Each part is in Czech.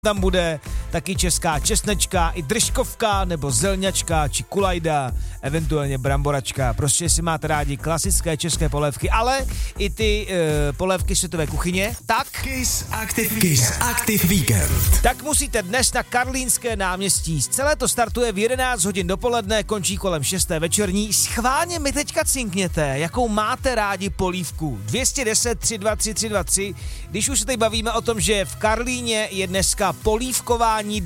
Tam bude taky česká česnečka, i držkovka, nebo zelňačka, či kulajda, eventuálně bramboračka. Prostě si máte rádi klasické české polévky, ale i ty polévky světové kuchyně, tak... Kiss Active Weekend. Tak musíte dnes na Karlínské náměstí. Celé to startuje v 11 hodin dopoledne, končí kolem 6. večerní. Schválně mi teďka cinkněte, jakou máte rádi polívku. 210 323 323. Když už se tady bavíme o tom, že v Karlíně je dneska polívkování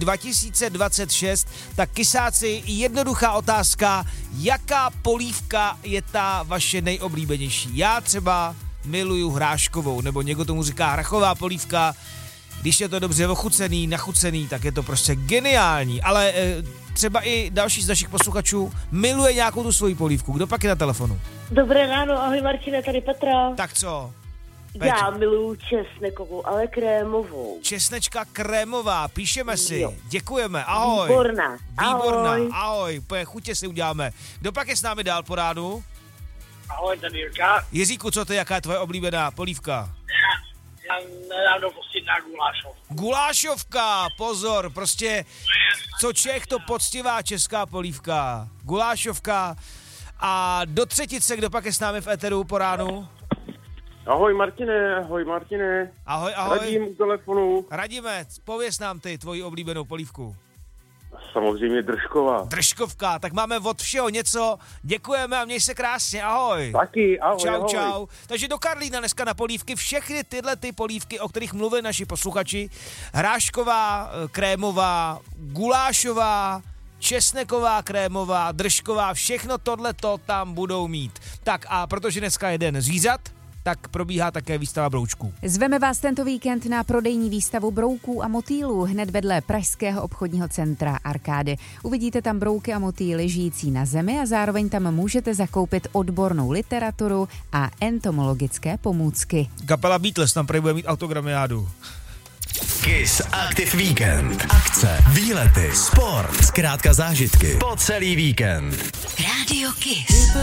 2026, tak kysáci, jednoduchá otázka, jaká polívka je ta vaše nejoblíbenější? Já třeba miluju hráškovou, nebo někdo tomu říká hrachová polívka. Když je to dobře ochucený, nachucený, tak je to prostě geniální. Ale třeba i další z našich posluchačů miluje nějakou tu svoji polívku. Kdo pak je na telefonu? Dobré ráno, ahoj Martine, tady Petra. Tak co? Já miluju česnekovou, ale krémovou. Česnečka krémová, píšeme si. Jo. Děkujeme, ahoj. Výborná. Ahoj. Pojď, chutě si uděláme. Kdo pak je s námi dál po rádu? Ahoj, tady Jirka. Jiříku, co ty, jaká je tvoje oblíbená polívka? Já nedávno postěná gulášovka. Gulášovka, pozor, prostě co Čech, to poctivá česká polívka. Gulášovka. A do třetice, kdo pak je s námi v éteru po ránu? Ahoj Martine. Ahoj. Radím u telefonu. Radíme, pověz nám ty tvoji oblíbenou polívku. Samozřejmě držková. Držkovka, tak máme od všeho něco. Děkujeme a měj se krásně, ahoj. Taky, ahoj. Čau. Takže do Karlína dneska na polívky všechny tyhle ty polívky, o kterých mluví naši posluchači. Hrášková, krémová, gulášová, česneková, krémová, držková, všechno tohleto tam budou mít. Tak a protože dneska je den zvířat, tak probíhá také výstava broučků. Zveme vás tento víkend na prodejní výstavu brouků a motýlů hned vedle pražského obchodního centra Arkády. Uvidíte tam brouky a motýly žijící na zemi a zároveň tam můžete zakoupit odbornou literaturu a entomologické pomůcky. Kapela Beatles tam prý bude mít autogramiádu. Kiss Active Weekend. Akce, výlety, sport, zkrátka zážitky po celý víkend. Rádio Kiss.